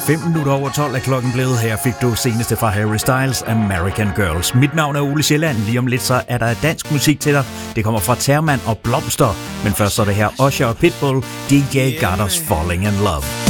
5 minutter over 12 er klokken blevet. Her fik du seneste fra Harry Styles, American Girls. Mit navn er Ole Sjælland. Lige om lidt så er der dansk musik til dig. Det kommer fra Terman og Blomster. Men først så er det her Usher og Pitbull, DJ Got Us Falling in Love.